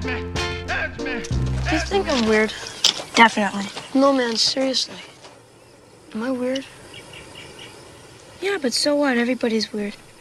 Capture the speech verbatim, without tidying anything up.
Do you think I'm weird? Definitely. No, man, seriously. Am I weird? Yeah, but so what? Everybody's weird.